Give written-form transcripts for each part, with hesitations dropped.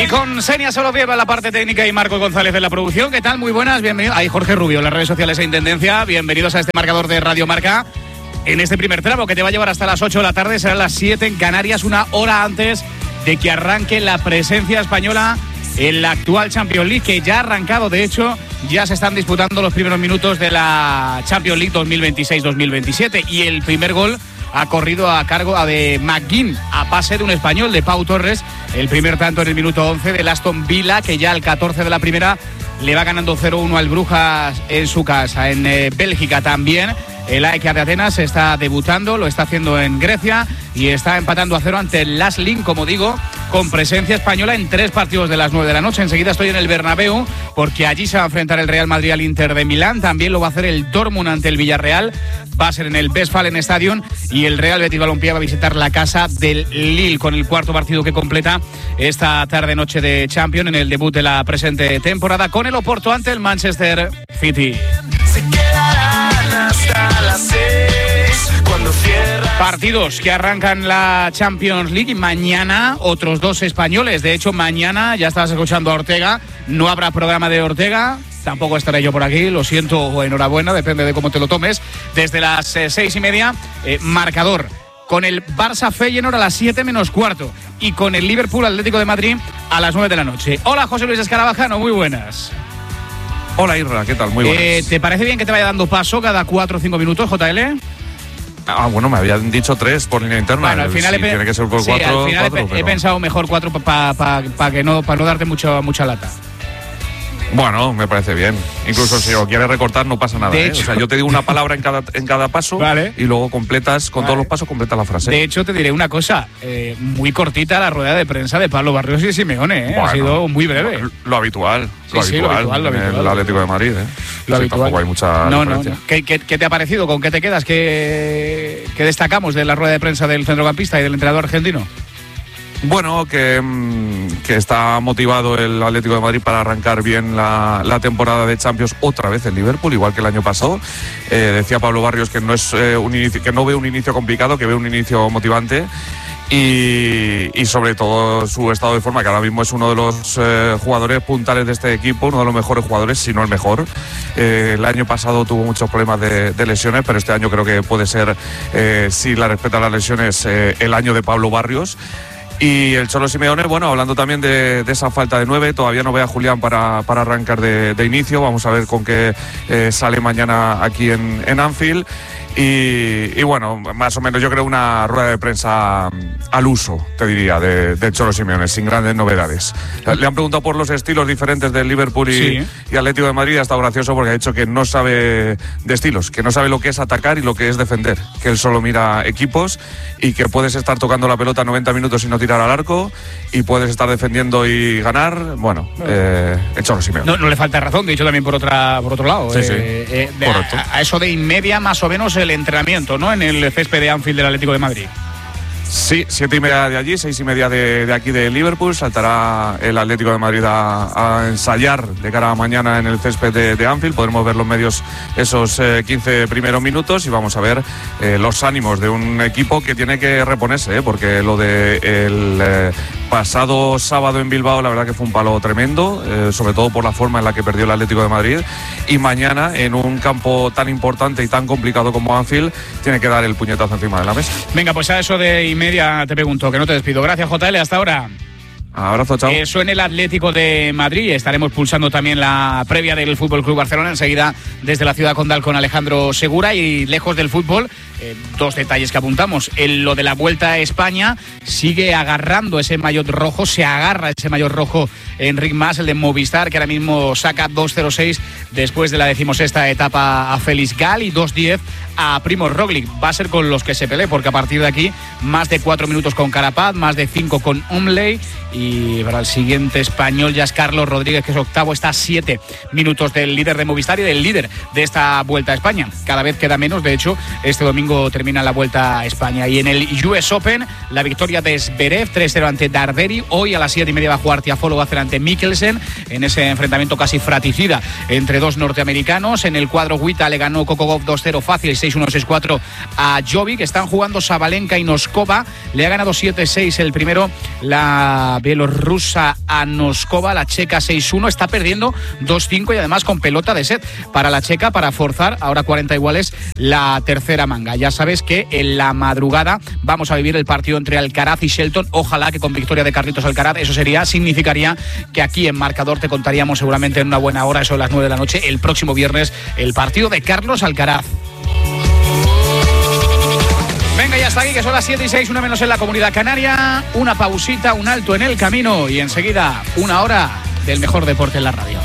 Con Senia Solovieva en la parte técnica y Marco González en la producción. ¿Qué tal? Muy buenas, bienvenidos. Ahí Jorge Rubio en las redes sociales e Intendencia. Bienvenidos a este marcador de Radio Marca. En este primer tramo que te va a llevar hasta las 8 de la tarde, serán las 7 en Canarias, una hora antes de que arranque la presencia española en la actual Champions League, que ya ha arrancado. De hecho, ya se están disputando los primeros minutos de la Champions League 2026-2027 y el primer gol ha corrido a cargo de McGinn, a pase de un español, de Pau Torres. El primer tanto en el minuto 11 del Aston Villa, que ya al 14 de la primera le va ganando 0-1 al Brujas en su casa. En Bélgica también el AEK de Atenas está debutando, lo está haciendo en Grecia y está empatando a 0 ante el Last Link, como digo, con presencia española en 3 partidos de las 9 de la noche. Enseguida estoy en el Bernabéu, porque allí se va a enfrentar el Real Madrid al Inter de Milán. También lo va a hacer el Dortmund ante el Villarreal. Va a ser en el Westfalen Stadion y el Real Betis Balompié va a visitar la casa del Lille, con el cuarto partido que completa esta tarde-noche de Champions en el debut de la presente temporada, con el Oporto ante el Manchester City. Se quedarán hasta las 6 cuando cierra. Partidos que arrancan la Champions League y mañana otros 2 españoles. De hecho, mañana, ya estabas escuchando a Ortega, no habrá programa de Ortega. Tampoco estaré yo por aquí, lo siento o enhorabuena, depende de cómo te lo tomes. Desde las 6:30, marcador con el Barça Feyenoord a las 7 menos cuarto y con el Liverpool Atlético de Madrid a las 9 de la noche. Hola, José Luis Escarabajano, muy buenas. Hola, Irra, ¿qué tal? Muy buenas. ¿Te parece bien que te vaya dando paso cada 4 o 5 minutos, JL? Bueno, me habían dicho 3 por línea interna. Bueno, al final tiene que ser por 4. Al final he pensado mejor 4 para no darte mucha lata. Bueno, me parece bien. Incluso si lo quieres recortar no pasa nada. Hecho, o sea, yo te digo una palabra en cada paso, vale, y luego completas, con todos los pasos completas la frase. De hecho, te diré una cosa, muy cortita la rueda de prensa de Pablo Barrios y Simeone, Bueno, ha sido muy breve. Lo habitual. Sí, lo habitual. En el Atlético de Madrid, Lo habitual. Tampoco hay mucha diferencia. No. ¿Qué te ha parecido? ¿Con qué te quedas? ¿Qué destacamos de la rueda de prensa del centrocampista y del entrenador argentino? Bueno, que está motivado el Atlético de Madrid para arrancar bien la temporada de Champions otra vez en Liverpool, igual que el año pasado. Decía Pablo Barrios que no es que no ve un inicio complicado, que ve un inicio motivante. Y sobre todo su estado de forma, que ahora mismo es uno de los jugadores puntales de este equipo, uno de los mejores jugadores, si no el mejor. El año pasado tuvo muchos problemas de lesiones, pero este año creo que puede ser, si la respeta las lesiones, el año de Pablo Barrios. Y el Cholo Simeone, bueno, hablando también de esa falta de 9, todavía no ve a Julián para arrancar de inicio. Vamos a ver con qué sale mañana aquí en Anfield. Y bueno, más o menos yo creo una rueda de prensa al uso, te diría, de Cholo Simeone, sin grandes novedades. Le han preguntado por los estilos diferentes del Liverpool y Atlético de Madrid, y ha estado gracioso porque ha dicho que no sabe de estilos, que no sabe lo que es atacar y lo que es defender, que él solo mira equipos y que puedes estar tocando la pelota 90 minutos y no tirar al arco, y puedes estar defendiendo y ganar. Bueno, el Cholo Simeone. No le falta razón, de hecho también por otro lado. Sí. Correcto. A eso de inmedia más o menos el entrenamiento, ¿no? En el césped de Anfield del Atlético de Madrid. Sí, 7:30 de allí, 6:30 de aquí de Liverpool. Saltará el Atlético de Madrid a ensayar de cara a mañana en el césped de Anfield. Podremos ver los medios esos 15 primeros minutos y vamos a ver los ánimos de un equipo que tiene que reponerse, porque lo de el pasado sábado en Bilbao la verdad que fue un palo tremendo, sobre todo por la forma en la que perdió el Atlético de Madrid, y mañana en un campo tan importante y tan complicado como Anfield tiene que dar el puñetazo encima de la mesa. Venga, pues a eso de media te pregunto, que no te despido. Gracias, JL, hasta ahora. Abrazo, chao. Eso en el Atlético de Madrid. Estaremos pulsando también la previa del Fútbol Club Barcelona enseguida desde la ciudad condal con Alejandro Segura. Y lejos del fútbol, 2 detalles que apuntamos. Lo de la Vuelta a España, sigue agarrando ese maillot rojo, se agarra ese maillot rojo Enric Mas, el de Movistar, que ahora mismo saca 2:06 después de la 16ª etapa a Félix Gal y 2:10 a Primož Roglic. Va a ser con los que se pelee, porque a partir de aquí más de 4 minutos con Carapaz, más de 5 con Umley, y para el siguiente español ya es Carlos Rodríguez, que es octavo, está a 7 minutos del líder de Movistar y del líder de esta Vuelta a España. Cada vez queda menos, de hecho este domingo termina la Vuelta a España. Y en el US Open, la victoria de Zverev, 3-0 ante Darderi. Hoy a las 7:30 va a jugar Tiafoe, va a hacer ante Mikkelsen en ese enfrentamiento casi fratricida entre dos norteamericanos. En el cuadro Wita le ganó Kokogov 2-0 fácil, 6-1, 6-4 a Jovic. Están jugando Sabalenka y Noskova, le ha ganado 7-6 el primero la bielorrusa Anoskova, la checa 6-1, está perdiendo 2-5 y además con pelota de set para la checa para forzar, ahora 40 iguales, la tercera manga. Ya sabes que en la madrugada vamos a vivir el partido entre Alcaraz y Shelton, ojalá que con victoria de Carlitos Alcaraz. Eso significaría que aquí en Marcador te contaríamos seguramente en una buena hora, eso de las 9 de la noche, el próximo viernes, el partido de Carlos Alcaraz. Venga, ya está aquí, que son las 7:06, una menos en la Comunidad Canaria. Una pausita, un alto en el camino y enseguida una hora del mejor deporte en la radio.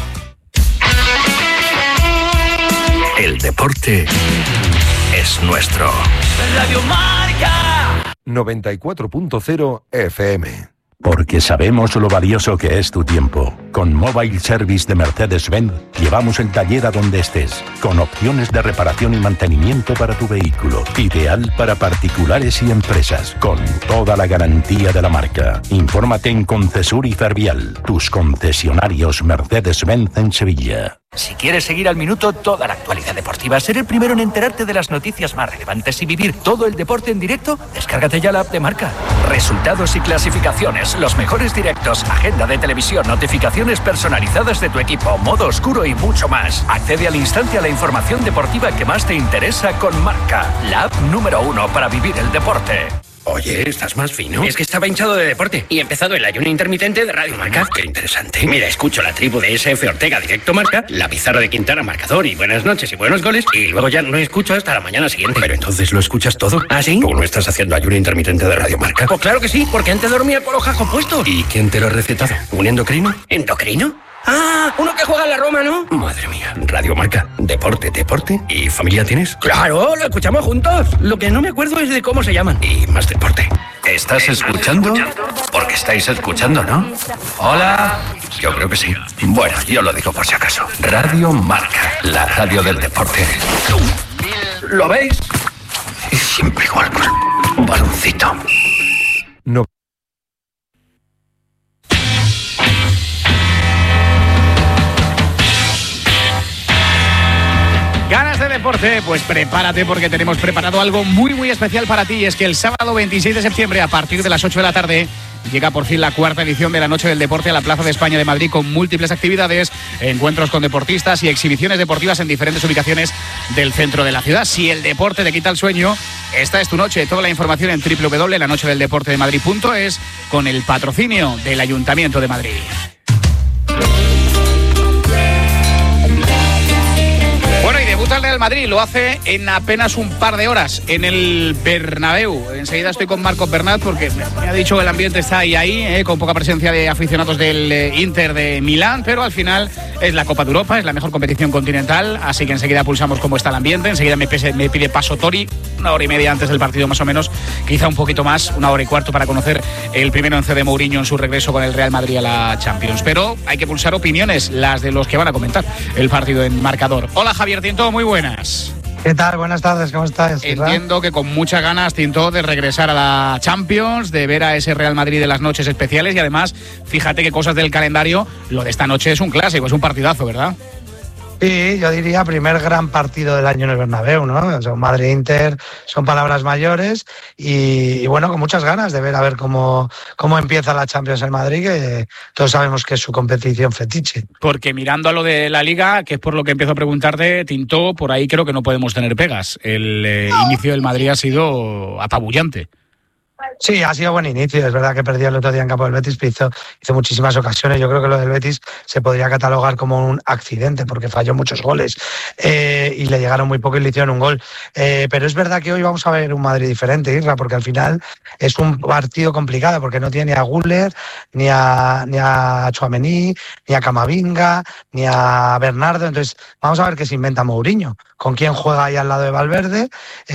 El deporte es nuestro. Radio Marca 94.0 FM. Porque sabemos lo valioso que es tu tiempo. Con Mobile Service de Mercedes-Benz llevamos el taller a donde estés, con opciones de reparación y mantenimiento para tu vehículo. Ideal para particulares y empresas, con toda la garantía de la marca. Infórmate en Concesur y Fervial, tus concesionarios Mercedes-Benz en Sevilla. Si quieres seguir al minuto toda la actualidad deportiva, ser el primero en enterarte de las noticias más relevantes y vivir todo el deporte en directo, descárgate ya la app de Marca. Resultados y clasificaciones, los mejores directos, agenda de televisión, notificaciones personalizadas de tu equipo, modo oscuro y mucho más. Accede al instante a la información deportiva que más te interesa con Marca, la app número 1 para vivir el deporte. Oye, ¿estás más fino? Es que estaba hinchado de deporte y he empezado el ayuno intermitente de Radio Marca. Qué interesante. Mira, escucho la tribu de SF Ortega Directo Marca, la pizarra de Quintana Marcador y buenas noches y buenos goles, y luego ya no escucho hasta la mañana siguiente. Pero entonces lo escuchas todo. ¿Ah, sí? ¿Tú no estás haciendo ayuno intermitente de Radio Marca? Pues claro que sí, porque antes dormía con los jajos puestos. ¿Y quién te lo ha recetado? ¿Un endocrino? ¿Endocrino? Ah, uno que juega en la Roma, ¿no? Madre mía, Radio Marca, deporte y familia tienes. Claro, lo escuchamos juntos. Lo que no me acuerdo es de cómo se llaman. Y más deporte. ¿Estás escuchando? Porque estáis escuchando, ¿no? Hola. Yo creo que sí. Bueno, yo lo digo por si acaso. Radio Marca, la radio del deporte. ¿Lo veis? Es siempre igual, pues. Un baloncito. No. ¿Ganas de deporte? Pues prepárate porque tenemos preparado algo muy muy especial para ti, y es que el sábado 26 de septiembre a partir de las 8 de la tarde llega por fin la cuarta edición de la Noche del Deporte a la Plaza de España de Madrid, con múltiples actividades, encuentros con deportistas y exhibiciones deportivas en diferentes ubicaciones del centro de la ciudad. Si el deporte te quita el sueño, esta es tu noche. Toda la información en www.lanochedeldeportedemadrid.es con el patrocinio del Ayuntamiento de Madrid. Bueno, y debuta el Real Madrid, lo hace en apenas un par de horas en el Bernabéu. Enseguida estoy con Marcos Bernat porque me ha dicho que el ambiente está ahí, con poca presencia de aficionados del Inter de Milán, pero al final es la Copa de Europa, es la mejor competición continental, así que enseguida pulsamos cómo está el ambiente. Enseguida me pide paso Tori, una hora y media antes del partido más o menos, quizá un poquito más, una hora y cuarto, para conocer el primer once de Mourinho en su regreso con el Real Madrid a la Champions. Pero hay que pulsar opiniones, las de los que van a comentar el partido en Marcador. Hola, Javier Tinto, muy buenas. ¿Qué tal? Buenas tardes, ¿cómo estás? Entiendo que con muchas ganas, Tinto, de regresar a la Champions, de ver a ese Real Madrid de las noches especiales, y además, fíjate qué cosas del calendario, lo de esta noche es un clásico, es un partidazo, ¿verdad? Sí, yo diría primer gran partido del año en el Bernabéu, ¿no? O sea, un Madrid-Inter son palabras mayores y bueno, con muchas ganas de ver a ver cómo empieza la Champions en Madrid, que todos sabemos que es su competición fetiche. Porque mirando a lo de la Liga, que es por lo que empiezo a preguntarte, Tinto, por ahí creo que no podemos tener pegas. El inicio del Madrid ha sido apabullante. Sí, ha sido buen inicio. Es verdad que perdió el otro día en campo del Betis, pero hizo muchísimas ocasiones. Yo creo que lo del Betis se podría catalogar como un accidente porque falló muchos goles y le llegaron muy poco y le hicieron un gol. Pero es verdad que hoy vamos a ver un Madrid diferente, Isra, porque al final es un partido complicado porque no tiene ni a Güler, ni a Tchouaméni, ni a Camavinga, ni a Bernardo. Entonces vamos a ver qué se inventa Mourinho. ¿Con quién juega ahí al lado de Valverde?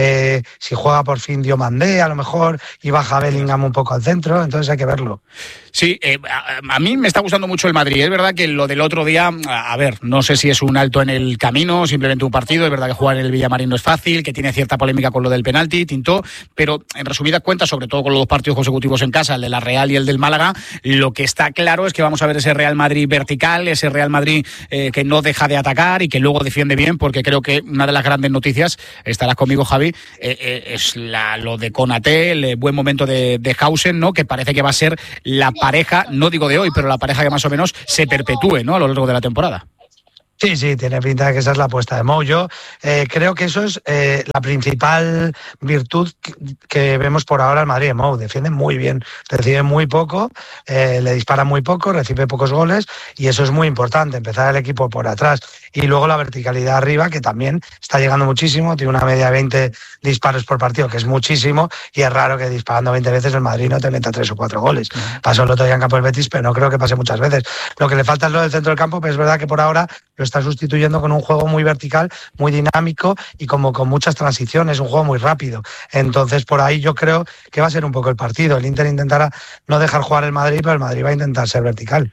Si juega por fin Diomandé, a lo mejor, y baja Bellingham un poco al centro, entonces hay que verlo. Sí, a mí me está gustando mucho el Madrid. Es verdad que lo del otro día, a ver, no sé si es un alto en el camino, simplemente un partido. Es verdad que jugar en el Villamarín no es fácil, que tiene cierta polémica con lo del penalti, Tinto, pero en resumidas cuentas, sobre todo con los dos partidos consecutivos en casa, el de la Real y el del Málaga, lo que está claro es que vamos a ver ese Real Madrid vertical, ese Real Madrid que no deja de atacar y que luego defiende bien, porque creo que una de las grandes noticias, estarás conmigo, Javi, es lo de Konaté, el buen momento de Hausen, ¿no? Que parece que va a ser la pareja, no digo de hoy, pero la pareja que más o menos se perpetúe, ¿no? A lo largo de la temporada. Sí, tiene pinta de que esa es la apuesta de Mou. Yo creo que eso es la principal virtud que vemos por ahora al Madrid de Mou. Defiende muy bien, recibe muy poco, le dispara muy poco, recibe pocos goles y eso es muy importante, empezar el equipo por atrás. Y luego la verticalidad arriba, que también está llegando muchísimo, tiene una media de 20 disparos por partido, que es muchísimo, y es raro que disparando 20 veces el Madrid no te meta 3 o 4 goles. Pasó el otro día en campo del Betis, pero no creo que pase muchas veces. Lo que le falta es lo del centro del campo, pero es verdad que por ahora lo está sustituyendo con un juego muy vertical, muy dinámico y como con muchas transiciones, un juego muy rápido. Entonces, por ahí yo creo que va a ser un poco el partido. El Inter intentará no dejar jugar el Madrid, pero el Madrid va a intentar ser vertical.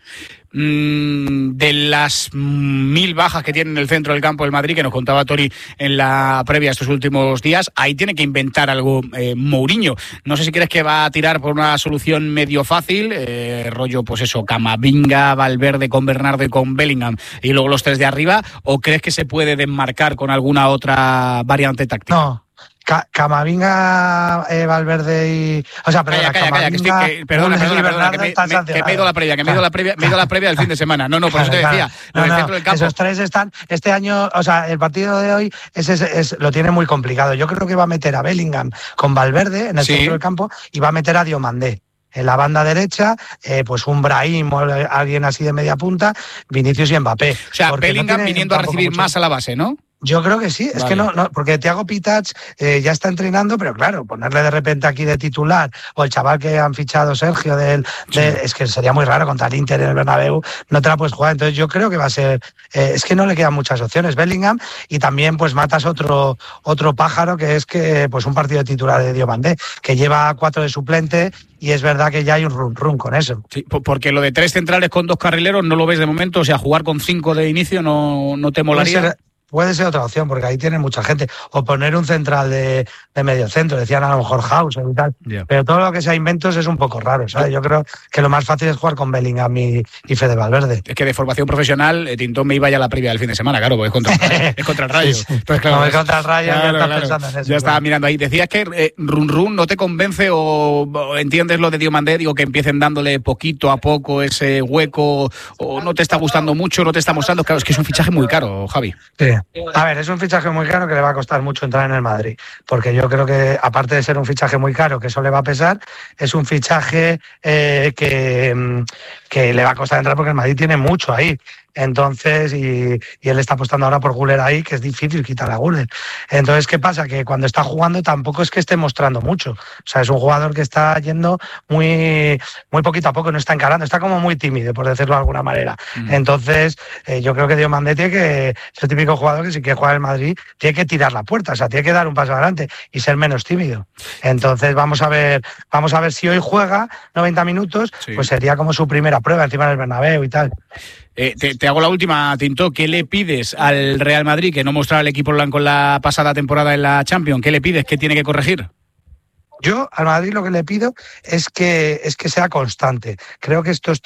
De las 1000 bajas que tiene en el centro del campo del Madrid, que nos contaba Tori en la previa estos últimos días, ahí tiene que inventar algo Mourinho. No sé si crees que va a tirar por una solución medio fácil, rollo pues eso, Camavinga, Valverde con Bernardo y con Bellingham y luego los 3 de arriba, o crees que se puede desmarcar con alguna otra variante táctica. No. Camavinga, Valverde y... O sea, perdona, Calla, perdona, que me he ido a la previa, me he ido a la previa del fin de semana. No, por eso te decía, del centro del campo. Esos 3 están, este año, o sea, el partido de hoy lo tiene muy complicado. Yo creo que va a meter a Bellingham con Valverde en el centro del campo y va a meter a Diomandé. En la banda derecha, pues un Brahim o alguien así de media punta, Vinicius y Mbappé. O sea, Bellingham viniendo a recibir más a la base, ¿no? Yo creo que sí, es que no, porque Thiago Pitach ya está entrenando, pero claro, ponerle de repente aquí de titular, o el chaval que han fichado Sergio, es que sería muy raro contra el Inter en el Bernabéu, no te la puedes jugar. Entonces yo creo que va a ser, es que no le quedan muchas opciones, Bellingham, y también pues matas otro pájaro, que es que pues un partido de titular de Diomandé, que lleva 4 de suplente, y es verdad que ya hay un run con eso. Sí, porque lo de 3 centrales con 2 carrileros no lo ves de momento, o sea, jugar con 5 de inicio no te molaría. Puede ser otra opción, porque ahí tienen mucha gente. O poner un central de medio centro, decían a lo mejor House y tal. Yeah. Pero todo lo que sea inventos es un poco raro, ¿sabes? Yo creo que lo más fácil es jugar con Bellingham y Fede Valverde. Es que de formación profesional, Tintón me iba ya a la previa del fin de semana, claro, porque es contra el Rayo. Sí. Pues claro, es contra el Rayo, claro, ya estás pensando en eso. Ya estaba mirando ahí. Decías que Run no te convence o entiendes lo de Diomandé, digo, que empiecen dándole poquito a poco ese hueco, o no te está gustando mucho, no te está mostrando. Claro, es que es un fichaje muy caro, Javi. Sí. A ver, es un fichaje muy caro que le va a costar mucho entrar en el Madrid, porque yo creo que, aparte de ser un fichaje muy caro, que eso le va a pesar, es un fichaje que le va a costar entrar porque el Madrid tiene mucho ahí. Entonces, y él está apostando ahora por Güler ahí, que es difícil quitar a Güler. Entonces, ¿qué pasa? Que cuando está jugando tampoco es que esté mostrando mucho. O sea, es un jugador que está yendo muy poquito a poco, no está encarando, está como muy tímido, por decirlo de alguna manera. Entonces, yo creo que Diomandé tiene que, es el típico jugador que si quiere jugar en Madrid, tiene que tirar la puerta, o sea, tiene que dar un paso adelante y ser menos tímido. Entonces, vamos a ver si hoy juega 90 minutos, pues sería como su primera prueba encima del Bernabéu y tal. Te hago la última, Tinto. ¿Qué le pides al Real Madrid, que no mostraba el equipo blanco en la pasada temporada en la Champions? ¿Qué le pides? ¿Qué tiene que corregir? Yo al Madrid lo que le pido es que sea constante. Creo que estos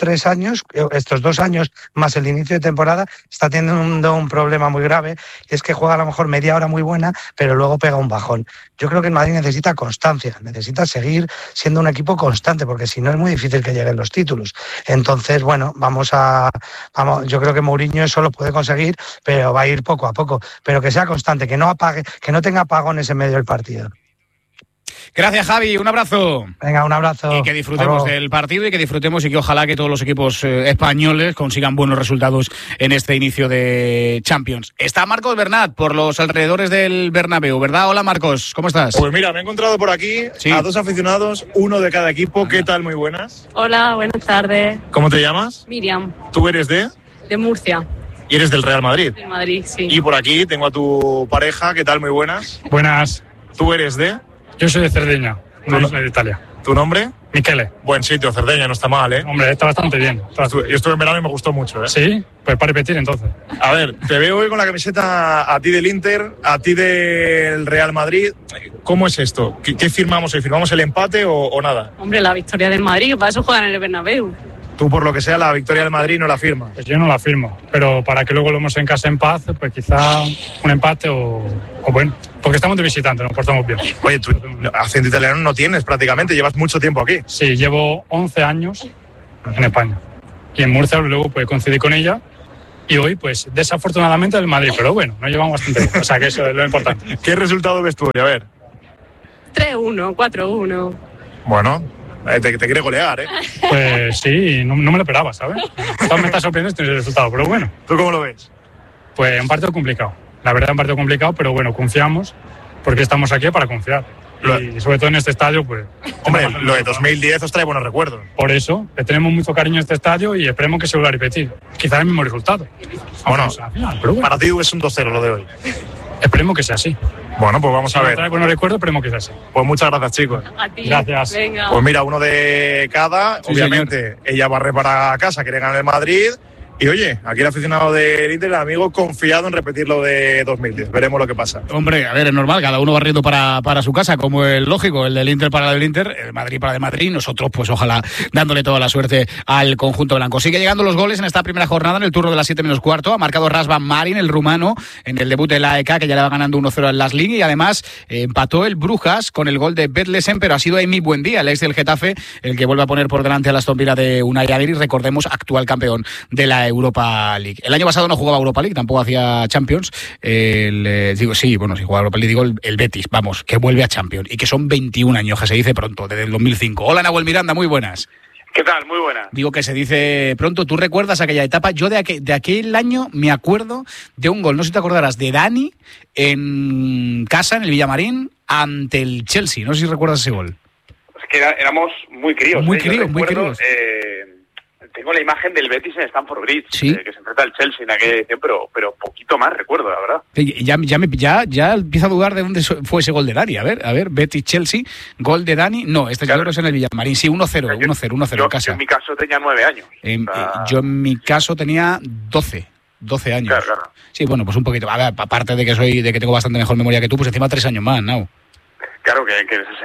2 años más el inicio de temporada está teniendo un problema muy grave, es que juega a lo mejor media hora muy buena, pero luego pega un bajón. Yo creo que el Madrid necesita constancia, necesita seguir siendo un equipo constante, porque si no es muy difícil que lleguen los títulos. Entonces, bueno, vamos, yo creo que Mourinho eso lo puede conseguir, pero va a ir poco a poco, pero que sea constante, que no tenga apagones en medio del partido. Gracias, Javi, un abrazo. Venga, un abrazo. Y que disfrutemos del partido y que disfrutemos y que ojalá que todos los equipos españoles consigan buenos resultados en este inicio de Champions. Está Marcos Bernat por los alrededores del Bernabéu, ¿verdad? Hola, Marcos, ¿cómo estás? Pues mira, me he encontrado por aquí a 2 aficionados, uno de cada equipo. ¿Qué tal? Muy buenas. Hola, buenas tardes. ¿Cómo te llamas? Miriam. ¿Tú eres de? De Murcia. ¿Y eres del Real Madrid? De Madrid, sí. Y por aquí tengo a tu pareja. ¿Qué tal? Muy buenas. Buenas. ¿Tú eres de? Yo soy de Cerdeña, una isla de Italia. ¿Tu nombre? Michele. Buen sitio, Cerdeña, no está mal, ¿eh? Hombre, está bastante bien. Yo estuve en verano y me gustó mucho, ¿eh? Sí, pues para repetir entonces. A ver, te veo hoy con la camiseta a ti del Inter, a ti del Real Madrid. ¿Cómo es esto? ¿Qué firmamos hoy? ¿Firmamos el empate o nada? Hombre, la victoria del Madrid, para eso juegan en el Bernabéu. Tú, por lo que sea, la victoria del Madrid no la firmas. Pues yo no la firmo, pero para que luego lo hemos en casa en paz, pues quizá un empate o bueno, porque estamos de visitante, nos portamos bien. Oye, tú acento italiano no tienes prácticamente, llevas mucho tiempo aquí. Sí, llevo 11 años en España y en Murcia luego pues coincidí con ella y hoy pues desafortunadamente el Madrid, pero bueno, nos llevamos bastante bien, o sea que eso es lo importante. ¿Qué resultado ves tú hoy? A ver. 3-1, 4-1. Bueno, te quiere golear, ¿eh? Pues sí, no me lo esperaba, ¿sabes? Me está sorprendiendo este resultado, pero bueno. ¿Tú cómo lo ves? Pues un partido complicado. La verdad, un partido complicado, pero bueno, confiamos porque estamos aquí para confiar. Y sobre todo en este estadio, pues... Hombre, lo de 2010 os trae buenos recuerdos. Por eso, le tenemos mucho cariño a este estadio y esperemos que se vuelva a repetir. Quizás el mismo resultado. Bueno, para ti es un 2-0 lo de hoy. Esperemos que sea así. Bueno, pues vamos a ver. Trae buenos recuerdos, esperemos que sea así. Pues muchas gracias, chicos. A ti. Gracias. Venga. Pues mira, uno de cada. Sí, obviamente, ella barre para casa, quiere ganar el Madrid. Y oye, aquí el aficionado del Inter, el amigo, confiado en repetir lo de 2010. Veremos lo que pasa. Hombre, a ver, es normal, cada uno barriendo para su casa, como el lógico, el del Inter para el del Inter, el Madrid para el de Madrid, nosotros pues ojalá dándole toda la suerte al conjunto blanco. Sigue llegando los goles en esta primera jornada, en el turno de las 7:15, ha marcado Razvan Marin, el rumano, en el debut de la AEK, que ya le va ganando 1-0 en las League, y además empató el Brujas con el gol de Betlesen, pero ha sido Emi Buendía, el ex del Getafe, el que vuelve a poner por delante a la Aston Villa de Unai Emery, recordemos, actual campeón de la Europa League. El año pasado no jugaba Europa League, tampoco hacía Champions. Si jugaba Europa League, digo el Betis, vamos, que vuelve a Champions y que son 21 años, que se dice pronto, desde el 2005. Hola, Nahuel Miranda, muy buenas. ¿Qué tal? Muy buenas. Digo que se dice pronto. ¿Tú recuerdas aquella etapa? Yo de aquel año me acuerdo de un gol, no sé si te acordarás, de Dani en casa, en el Villamarín, ante el Chelsea. No sé si recuerdas ese gol. Es que éramos muy críos. Muy críos. Tengo la imagen del Betis en Stamford Bridge, ¿Sí? Que se enfrenta al Chelsea en aquella edición, pero poquito más recuerdo, la verdad. Ya empiezo a dudar de dónde fue ese gol de Dani. A ver, Betis-Chelsea, gol de Dani. No, yo creo que es en el Villamarín. Sí, 1-0 en casa. Yo en mi caso tenía 9 años. Yo en mi caso tenía 12 años. Claro. Sí, bueno, pues un poquito. A ver, aparte de que tengo bastante mejor memoria que tú, pues encima 3 años más, ¿no? Claro que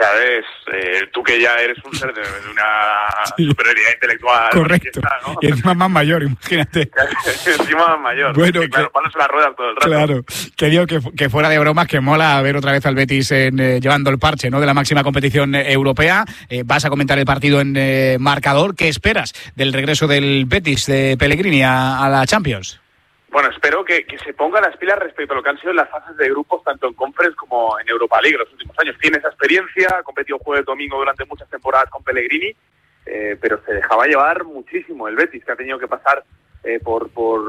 tú que ya eres un ser de una superioridad intelectual. Correcto. ¿No? Y encima más mayor, imagínate. Encima más mayor. Bueno, claro, palos la rueda todo el rato. Claro, que digo que fuera de bromas, que mola ver otra vez al Betis llevando el parche, ¿no?, de la máxima competición europea. Vas a comentar el partido en marcador. ¿Qué esperas del regreso del Betis de Pellegrini a la Champions? Bueno, espero que se ponga las pilas respecto a lo que han sido las fases de grupos, tanto en Conference como en Europa League los últimos años. Tiene esa experiencia, ha competido jueves domingo durante muchas temporadas con Pellegrini, pero se dejaba llevar muchísimo el Betis, que ha tenido que pasar por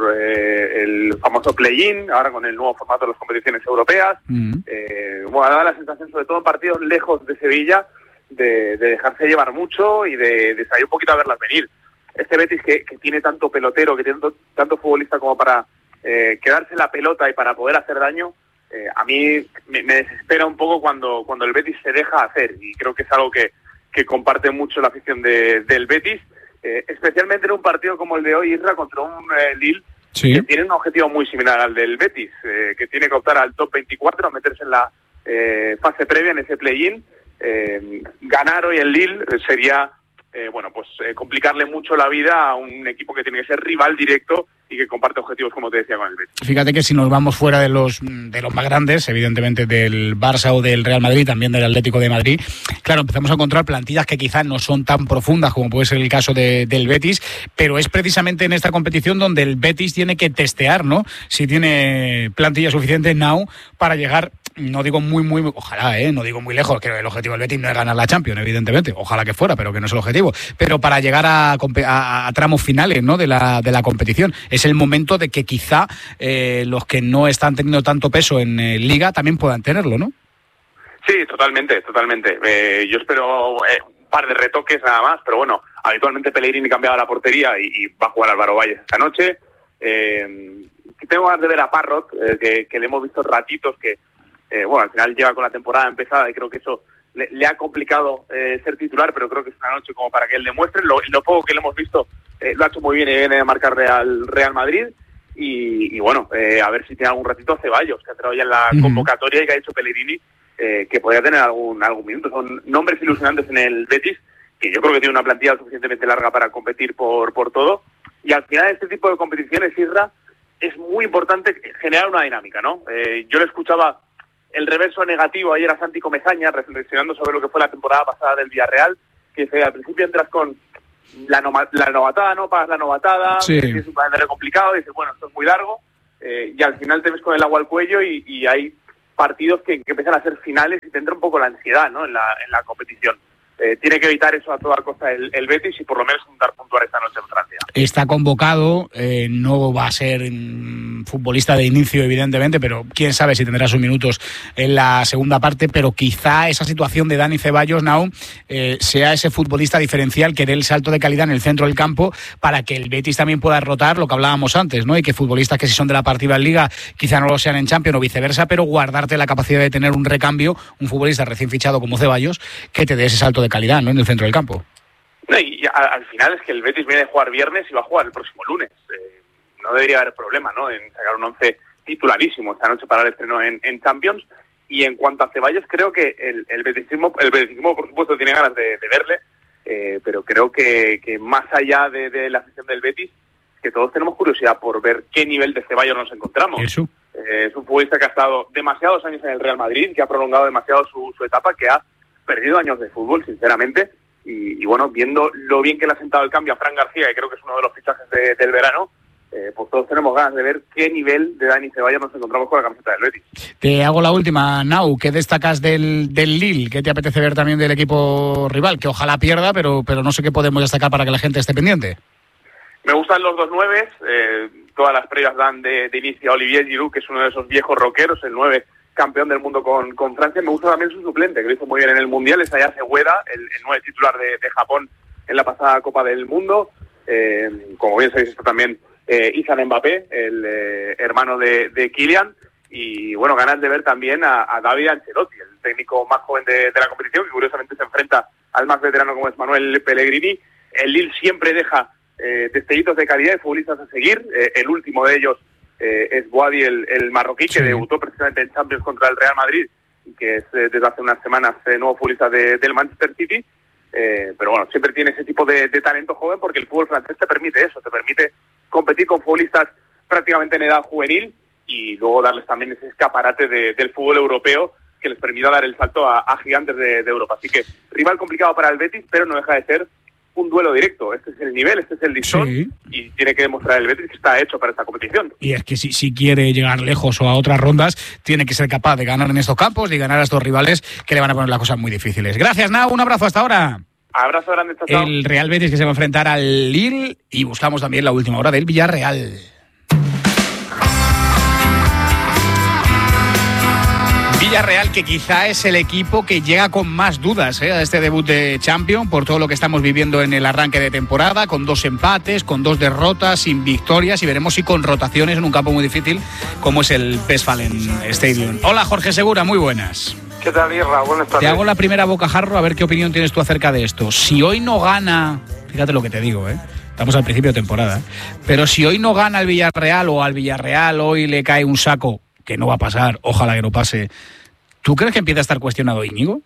el famoso play-in, ahora con el nuevo formato de las competiciones europeas. Ha dado la sensación, sobre todo en partidos lejos de Sevilla, de dejarse llevar mucho y de salir un poquito a verlas venir. Este Betis que tiene tanto pelotero, que tiene tanto futbolista como para quedarse la pelota y para poder hacer daño, a mí me desespera un poco cuando el Betis se deja hacer, y creo que es algo que comparte mucho la afición del Betis, especialmente en un partido como el de hoy, Isra, contra un Lille, sí, que tiene un objetivo muy similar al del Betis, que tiene que optar al top 24, a meterse en la fase previa, en ese play-in. Ganar hoy el Lille sería complicarle mucho la vida a un equipo que tiene que ser rival directo y que comparte objetivos, como te decía, con el Betis. Fíjate que si nos vamos fuera de los más grandes, evidentemente del Barça o del Real Madrid, también del Atlético de Madrid, claro, empezamos a encontrar plantillas que quizás no son tan profundas como puede ser el caso del Betis, pero es precisamente en esta competición donde el Betis tiene que testear, ¿no?, si tiene plantilla suficiente now para llegar, no digo muy, ojalá, no digo muy lejos, que el objetivo del Betis no es ganar la Champions, evidentemente, ojalá que fuera, pero que no es el objetivo, pero para llegar a tramos finales, ¿no?, de la competición. Es el momento de que quizá los que no están teniendo tanto peso en Liga también puedan tenerlo, ¿no? Sí, totalmente. Yo espero un par de retoques nada más, pero bueno, habitualmente Pellegrini cambiaba la portería y va a jugar Álvaro Valles esta noche. Tengo ganas de ver a Parrot, que le hemos visto ratitos que al final lleva con la temporada empezada y creo que eso le ha complicado ser titular, pero creo que es una noche como para que él demuestre. Lo poco que le hemos visto lo ha hecho muy bien y viene a marcar Real Madrid. Y a ver si tiene algún ratito a Ceballos, que ha entrado ya en la convocatoria y que ha hecho Pellegrini, que podría tener algún minuto. Son nombres ilusionantes en el Betis que yo creo que tiene una plantilla suficientemente larga para competir por todo. Y al final, este tipo de competiciones, Isra, es muy importante generar una dinámica, ¿no? Yo le escuchaba el reverso negativo ayer a Santi Comesaña, reflexionando sobre lo que fue la temporada pasada del Villarreal, que dice, al principio entras con la novatada, ¿no? Pagas la novatada, sí. Es un calendario complicado, dices, bueno, esto es muy largo, y al final te ves con el agua al cuello y hay partidos que empiezan a ser finales y te entra un poco la ansiedad, ¿no? En la competición. Tiene que evitar eso a toda costa el Betis y por lo menos intentar puntuar esta noche en Francia. Está convocado, no va a ser futbolista de inicio evidentemente, pero quién sabe si tendrá sus minutos en la segunda parte, pero quizá esa situación de Dani Ceballos, Nau, sea ese futbolista diferencial que dé el salto de calidad en el centro del campo para que el Betis también pueda rotar lo que hablábamos antes, ¿no? Y que futbolistas que si son de la partida en Liga quizá no lo sean en Champions o viceversa, pero guardarte la capacidad de tener un recambio, un futbolista recién fichado como Ceballos, que te dé ese salto de calidad, ¿no? En el centro del campo. No, y al final es que el Betis viene de jugar viernes y va a jugar el próximo lunes. No debería haber problema, ¿no? En sacar un 11 titularísimo esta noche para el estreno en Champions. Y en cuanto a Ceballos, creo que el betisismo, por supuesto, tiene ganas de verle, pero creo que más allá de la afición del Betis, que todos tenemos curiosidad por ver qué nivel de Ceballos nos encontramos. Eso. Es un futbolista que ha estado demasiados años en el Real Madrid, que ha prolongado demasiado su etapa, que ha perdido años de fútbol, sinceramente, y bueno, viendo lo bien que le ha sentado el cambio a Fran García, que creo que es uno de los fichajes del verano, pues todos tenemos ganas de ver qué nivel de Dani Ceballos nos encontramos con la camiseta del Betis. Te hago la última, Nau, ¿qué destacas del Lille? ¿Qué te apetece ver también del equipo rival? Que ojalá pierda, pero no sé qué podemos destacar para que la gente esté pendiente. Me gustan los 2 9, todas las previas dan de inicio a Olivier Giroud, que es uno de esos viejos rockeros, el 9 campeón del mundo con Francia. Me gusta también su suplente, que lo hizo muy bien en el Mundial, es Ayase Ueda, el 9 titular de Japón en la pasada Copa del Mundo. Como bien sabéis, está también Kylian Mbappé, el hermano de Kylian. Y bueno, ganas de ver también a David Ancelotti, el técnico más joven de la competición, que curiosamente se enfrenta al más veterano como es Manuel Pellegrini. El Lille siempre deja destellitos de calidad de futbolistas a seguir. El último de ellos es Boadi, el marroquí, que debutó precisamente en Champions contra el Real Madrid y que es desde hace unas semanas nuevo futbolista del Manchester City. Pero bueno, siempre tiene ese tipo de talento joven porque el fútbol francés te permite eso, te permite competir con futbolistas prácticamente en edad juvenil y luego darles también ese escaparate del fútbol europeo que les permita dar el salto a gigantes de Europa. Así que rival complicado para el Betis, pero no deja de ser un duelo directo. Este es el nivel, este es el listón, sí. Y tiene que demostrar el Betis que está hecho para esta competición. Y es que si quiere llegar lejos o a otras rondas, tiene que ser capaz de ganar en estos campos y ganar a estos rivales que le van a poner las cosas muy difíciles. Gracias, Nau, un abrazo hasta ahora. Abrazo grande, chao. El Real Betis que se va a enfrentar al Lille y buscamos también la última hora del Villarreal. Villarreal, que quizá es el equipo que llega con más dudas a este debut de Champions, por todo lo que estamos viviendo en el arranque de temporada, con 2 empates, con 2 derrotas, sin victorias, y veremos si con rotaciones en un campo muy difícil como es el Westfalen Stadium. Hola, Jorge Segura, muy buenas. ¿Qué tal, Irra? Buenas tardes. Te hago la primera bocajarro a ver qué opinión tienes tú acerca de esto. Si hoy no gana, fíjate lo que te digo, estamos al principio de temporada, pero si hoy no gana el Villarreal o al Villarreal hoy le cae un saco, que no va a pasar, ojalá que no pase, ¿tú crees que empieza a estar cuestionado Íñigo?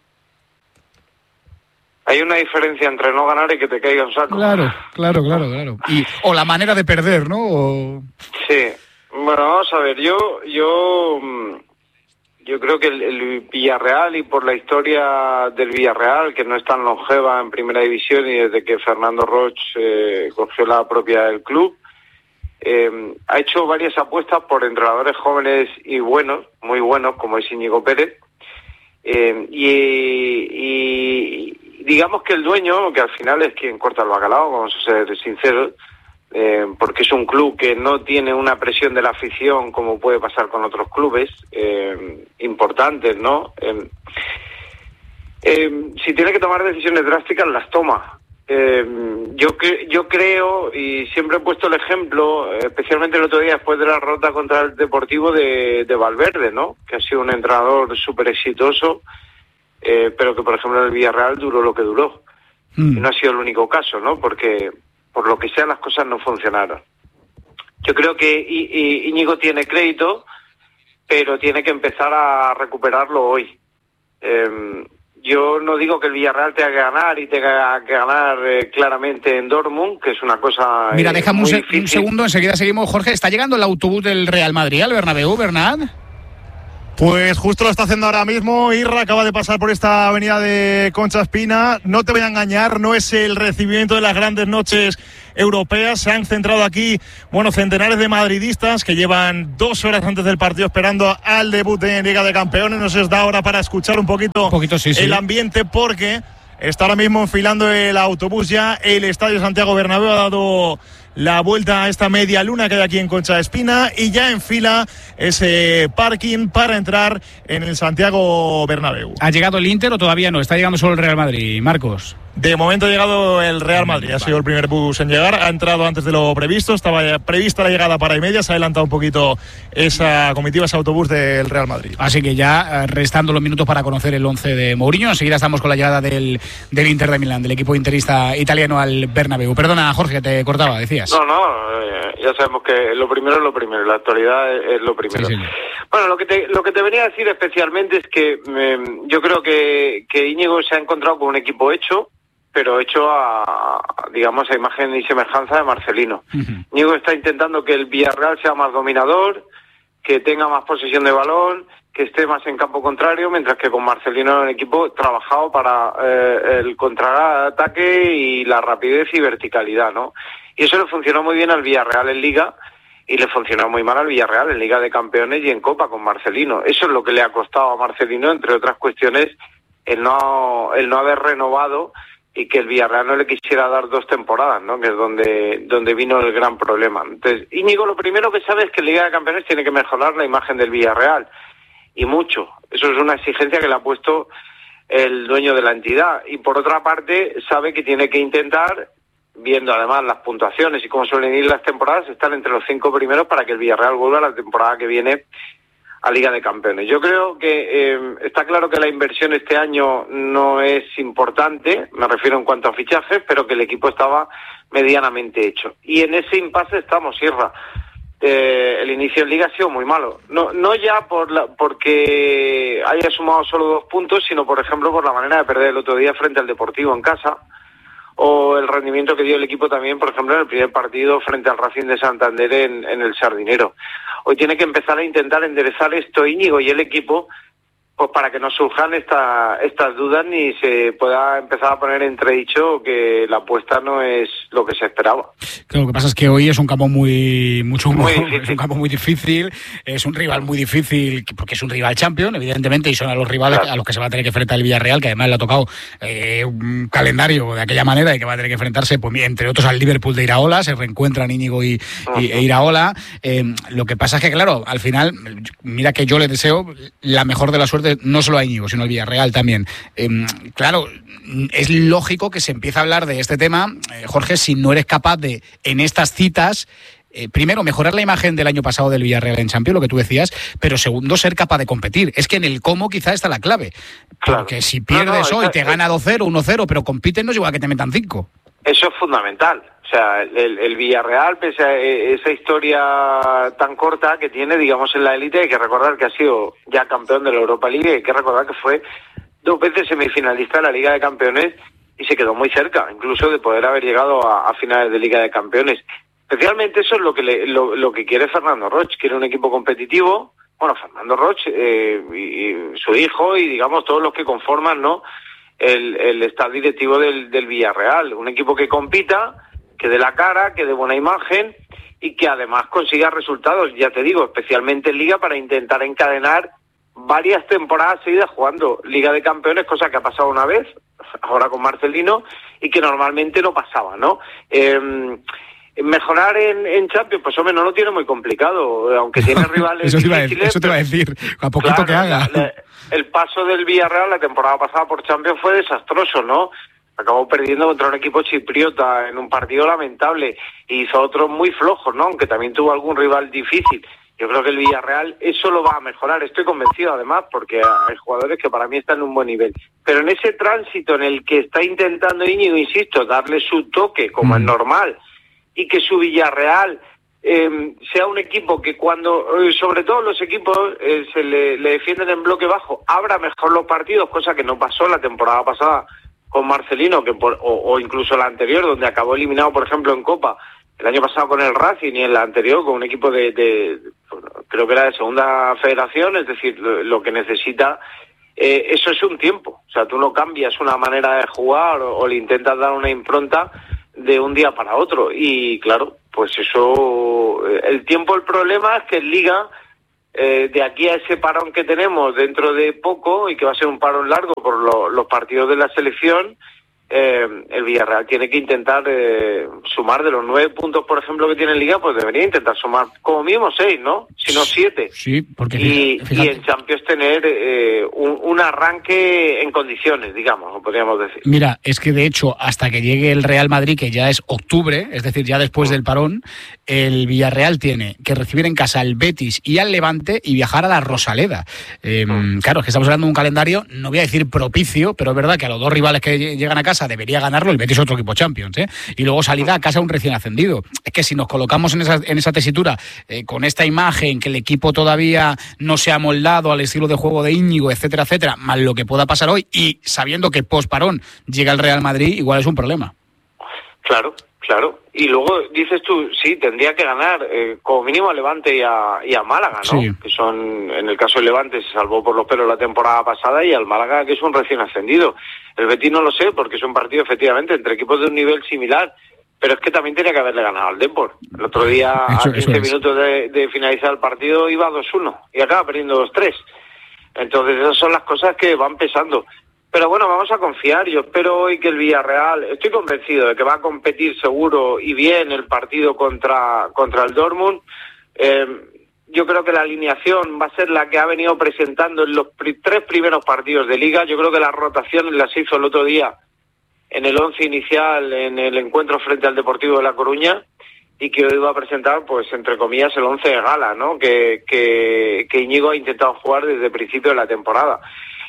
Hay una diferencia entre no ganar y que te caiga un saco. Claro. O la manera de perder, ¿no? Sí. Bueno, vamos a ver, yo creo que el Villarreal, y por la historia del Villarreal, que no es tan longeva en primera división y desde que Fernando Roch cogió la propiedad del club, ha hecho varias apuestas por entrenadores jóvenes y buenos, muy buenos, como es Íñigo Pérez, y digamos que el dueño, que al final es quien corta el bacalao, vamos a ser sinceros, porque es un club que no tiene una presión de la afición como puede pasar con otros clubes importantes, ¿no? Si tiene que tomar decisiones drásticas, las toma. Yo creo, y siempre he puesto el ejemplo, especialmente el otro día después de la derrota contra el Deportivo de Valverde, ¿no? Que ha sido un entrenador súper exitoso, pero que por ejemplo en el Villarreal duró lo que duró. Y no ha sido el único caso, ¿no? Porque por lo que sea las cosas no funcionaron. Yo creo que Íñigo tiene crédito, pero tiene que empezar a recuperarlo hoy. Yo no digo que el Villarreal tenga que ganar y tenga que ganar claramente en Dortmund, que es una cosa. Mira, déjame un segundo, enseguida seguimos. Jorge, ¿está llegando el autobús del Real Madrid al Bernabéu, Bernat? Pues justo lo está haciendo ahora mismo. Irra acaba de pasar por esta avenida de Concha Espina. No te voy a engañar, no es el recibimiento de las grandes noches europeas. Se han centrado aquí, centenares de madridistas que llevan 2 horas antes del partido esperando al debut en Liga de Campeones. No se os da hora para escuchar un poquito sí. El ambiente, porque está ahora mismo enfilando el autobús ya. El Estadio Santiago Bernabéu ha dado la vuelta a esta media luna que hay aquí en Concha Espina y ya enfila ese parking para entrar en el Santiago Bernabéu. ¿Ha llegado el Inter o todavía no? Está llegando solo el Real Madrid, Marcos. De momento ha llegado el Real Madrid, ha sido el primer bus en llegar, ha entrado antes de lo previsto, estaba ya prevista la llegada para y media, se ha adelantado un poquito esa comitiva, ese autobús del Real Madrid. Así que ya restando los minutos para conocer el 11 de Mourinho, enseguida estamos con la llegada del Inter de Milán, del equipo interista italiano al Bernabéu. Perdona, Jorge, que te cortaba, decías. No, ya sabemos que lo primero es lo primero, la actualidad es lo primero. Sí. Bueno, lo que te venía a decir especialmente es que yo creo que Íñigo se ha encontrado con un equipo hecho, pero hecho a imagen y semejanza de Marcelino. Íñigo está intentando que el Villarreal sea más dominador, que tenga más posesión de balón, que esté más en campo contrario, mientras que con Marcelino en el equipo trabajado para el contraataque y la rapidez y verticalidad, ¿no? Y eso le funcionó muy bien al Villarreal en Liga y le funcionó muy mal al Villarreal en Liga de Campeones y en Copa con Marcelino. Eso es lo que le ha costado a Marcelino, entre otras cuestiones, el no haber renovado y que el Villarreal no le quisiera dar 2 temporadas, ¿no? Que es donde vino el gran problema. Entonces, Íñigo lo primero que sabe es que en Liga de Campeones tiene que mejorar la imagen del Villarreal, y mucho. Eso es una exigencia que le ha puesto el dueño de la entidad. Y por otra parte, sabe que tiene que intentar, viendo además las puntuaciones y cómo suelen ir las temporadas, estar entre los 5 primeros para que el Villarreal vuelva la temporada que viene a Liga de Campeones. Yo creo que está claro que la inversión este año no es importante, me refiero en cuanto a fichajes, pero que el equipo estaba medianamente hecho. Y en ese impasse estamos, Irra. El inicio en Liga ha sido muy malo. No ya porque haya sumado solo 2 puntos, sino por ejemplo por la manera de perder el otro día frente al Deportivo en casa, o el rendimiento que dio el equipo también, por ejemplo, en el primer partido frente al Racing de Santander en el Sardinero. Hoy tiene que empezar a intentar enderezar esto Íñigo y el equipo, pues para que no surjan estas dudas ni se pueda empezar a poner entredicho que la apuesta no es lo que se esperaba. Lo que pasa es que hoy es un campo muy chungo, es un campo muy difícil, es un rival muy difícil, porque es un rival champion, evidentemente, y son a los rivales a los que se va a tener que enfrentar el Villarreal, que además le ha tocado un calendario de aquella manera y que va a tener que enfrentarse, pues, entre otros, al Liverpool de Iraola. Se reencuentran Íñigo e Iraola. Lo que pasa es que, claro, al final, mira que yo le deseo la mejor de la suerte, no solo a Íñigo, sino al Villarreal también. Claro, es lógico que se empiece a hablar de este tema, Jorge, si no eres capaz de, en estas citas, primero, mejorar la imagen del año pasado del Villarreal en Champions, lo que tú decías, pero segundo, ser capaz de competir. Es que en el cómo quizá está la clave. Porque si pierdes hoy, te gana 2-0, 1-0, pero compites, no es igual que te metan 5. Eso es fundamental. O sea, el Villarreal, pese a esa historia tan corta que tiene, digamos, en la élite, hay que recordar que ha sido ya campeón de la Europa League, hay que recordar que fue 2 veces semifinalista de la Liga de Campeones y se quedó muy cerca, incluso de poder haber llegado a finales de Liga de Campeones. Especialmente eso es lo que quiere Fernando Roig, quiere un equipo competitivo. Bueno, Fernando Roig y su hijo y, digamos, todos los que conforman, ¿no?, el staff directivo del Villarreal. Un equipo que compita, que dé la cara, que dé buena imagen y que además consiga resultados, ya te digo, especialmente en Liga, para intentar encadenar varias temporadas seguidas jugando Liga de Campeones, cosa que ha pasado una vez, ahora con Marcelino, y que normalmente no pasaba, ¿no? Mejorar en Champions, pues hombre, no lo tiene muy complicado, aunque tiene rivales difíciles. Eso te iba a decir, a poquito, claro, que haga. El paso del Villarreal la temporada pasada por Champions fue desastroso, ¿no? Acabó perdiendo contra un equipo chipriota en un partido lamentable, y hizo otros muy flojos, ¿no? Aunque también tuvo algún rival difícil. Yo creo que el Villarreal eso lo va a mejorar, estoy convencido además, porque hay jugadores que para mí están en un buen nivel. Pero en ese tránsito en el que está intentando Íñigo, insisto, darle su toque, como es normal, y que su Villarreal sea un equipo que cuando, sobre todo los equipos, se le defienden en bloque bajo, abra mejor los partidos, cosa que no pasó la temporada pasada con Marcelino, o incluso la anterior, donde acabó eliminado, por ejemplo, en Copa, el año pasado con el Racing, y en la anterior con un equipo creo que era de segunda federación. Es decir, lo que necesita, eso es un tiempo. O sea, tú no cambias una manera de jugar o le intentas dar una impronta de un día para otro. Y claro, pues eso, el tiempo, el problema es que en Liga, de aquí a ese parón que tenemos dentro de poco, y que va a ser un parón largo por los partidos de la selección, el Villarreal tiene que intentar sumar de los 9 puntos, por ejemplo, que tiene en Liga, pues debería intentar sumar como mínimo 6, ¿no? Si no 7. Sí, porque y en Champions tener un arranque en condiciones, digamos, podríamos decir. Mira, es que de hecho, hasta que llegue el Real Madrid, que ya es octubre, es decir, ya después del parón, el Villarreal tiene que recibir en casa al Betis y al Levante y viajar a la Rosaleda. Claro, es que estamos hablando de un calendario, no voy a decir propicio, pero es verdad que a los dos rivales que llegan a casa debería ganarlo. El Betis es otro equipo Champions, y luego salida a casa un recién ascendido. Es que si nos colocamos en esa tesitura, con esta imagen, que el equipo todavía no se ha moldado al estilo de juego de Íñigo, etcétera, etcétera, más lo que pueda pasar hoy, y sabiendo que post-parón llega el Real Madrid, igual es un problema. Claro. Y luego dices tú, sí, tendría que ganar como mínimo a Levante y a Málaga, ¿no? Sí. Que son, en el caso del Levante se salvó por los pelos la temporada pasada, y al Málaga, que es un recién ascendido. El Betis no lo sé, porque es un partido efectivamente entre equipos de un nivel similar, pero es que también tenía que haberle ganado al Depor. El otro día, a 15 minutos de finalizar el partido, iba 2-1 y acaba perdiendo 2-3. Entonces esas son las cosas que van pesando. Pero bueno, vamos a confiar. Yo espero hoy que el Villarreal, estoy convencido de que va a competir seguro y bien el partido contra el Dortmund. Yo creo que la alineación va a ser la que ha venido presentando en los 3 primeros partidos de Liga. Yo creo que las rotaciones las hizo el otro día en el 11 inicial, en el encuentro frente al Deportivo de La Coruña, y que hoy va a presentar, pues entre comillas, el 11 de gala, ¿no? Que Íñigo ha intentado jugar desde el principio de la temporada.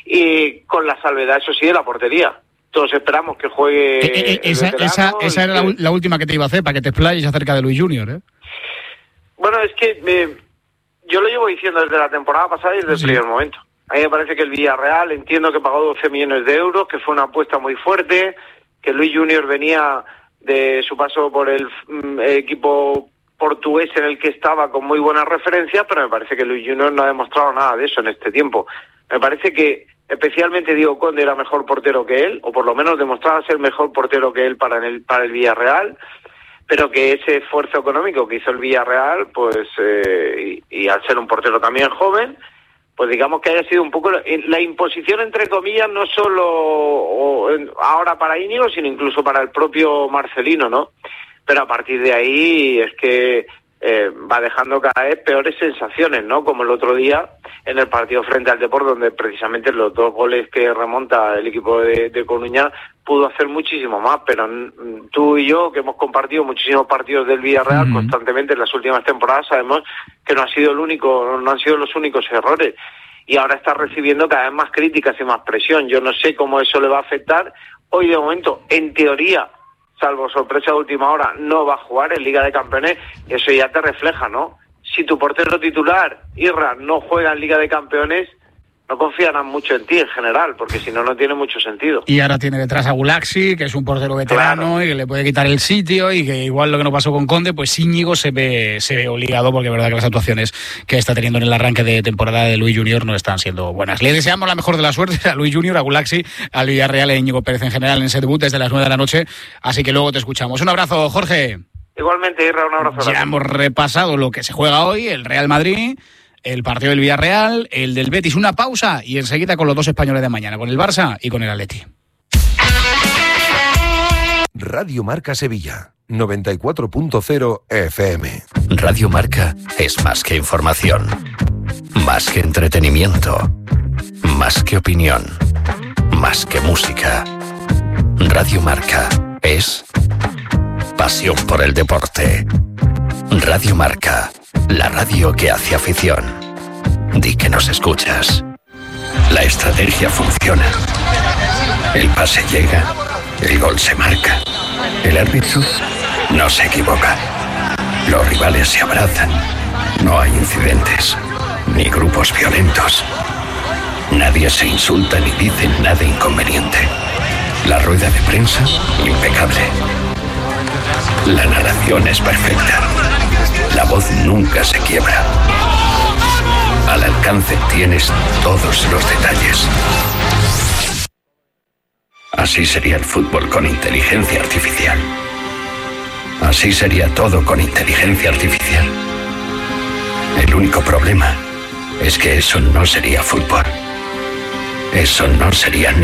Y con la salvedad, eso sí, de la portería. Todos esperamos que juegue esa era la última que te iba a hacer, para que te explayes acerca de Luis Junior, ¿eh? Bueno, es que yo lo llevo diciendo desde la temporada pasada y desde el primer momento. A mí me parece que el Villarreal, entiendo que pagó 12 millones de euros, que fue una apuesta muy fuerte, que Luis Junior venía de su paso por el equipo portugués en el que estaba con muy buenas referencias, pero me parece que Luis Junior no ha demostrado nada de eso en este tiempo. Me parece que especialmente Diego Conde era mejor portero que él, o por lo menos demostraba ser mejor portero que él para el Villarreal, pero que ese esfuerzo económico que hizo el Villarreal, pues y al ser un portero también joven, pues digamos que haya sido un poco la imposición, entre comillas, no solo ahora para Íñigo, sino incluso para el propio Marcelino, ¿no? Pero a partir de ahí es que va dejando cada vez peores sensaciones, ¿no? Como el otro día en el partido frente al Depor, donde precisamente los 2 goles que remonta el equipo de Coruña pudo hacer muchísimo más, pero tú y yo, que hemos compartido muchísimos partidos del Villarreal constantemente en las últimas temporadas, sabemos que no han sido los únicos errores, y ahora está recibiendo cada vez más críticas y más presión. Yo no sé cómo eso le va a afectar. Hoy, de momento, en teoría, salvo sorpresa de última hora, no va a jugar en Liga de Campeones. Eso ya te refleja, ¿no? Si tu portero titular, Irra, no juega en Liga de Campeones, no confiarán mucho en ti en general, porque si no, no tiene mucho sentido. Y ahora tiene detrás a Gulaxi, que es un portero veterano, claro, y que le puede quitar el sitio, y que igual lo que no pasó con Conde, pues Íñigo se ve obligado, porque es verdad que las actuaciones que está teniendo en el arranque de temporada de Luis Junior no están siendo buenas. Le deseamos la mejor de la suerte a Luis Junior, a Gulaxi, al Villarreal e Íñigo Pérez en general en ese debut desde las 9 de la noche, así que luego te escuchamos. Un abrazo, Jorge. Igualmente, Irra, un abrazo. Ya hemos repasado lo que se juega hoy, el Real Madrid, el partido del Villarreal, el del Betis, una pausa y enseguida con los 2 españoles de mañana, con el Barça y con el Atleti. Radio Marca Sevilla, 94.0 FM. Radio Marca es más que información, más que entretenimiento, más que opinión, más que música. Radio Marca es pasión por el deporte. Radio Marca, la radio que hace afición. Di que nos escuchas. La estrategia funciona. El pase llega, el gol se marca. El árbitro no se equivoca. Los rivales se abrazan. No hay incidentes, ni grupos violentos. Nadie se insulta ni dice nada inconveniente. La rueda de prensa, impecable. La narración es perfecta. La voz nunca se quiebra. Al alcance tienes todos los detalles. Así sería el fútbol con inteligencia artificial. Así sería todo con inteligencia artificial. El único problema es que eso no sería fútbol. Eso no sería